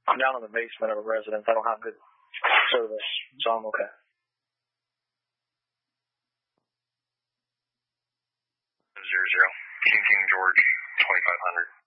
I'm down in the basement of a residence. I don't have good service, so I'm okay. 00, King George, 2500.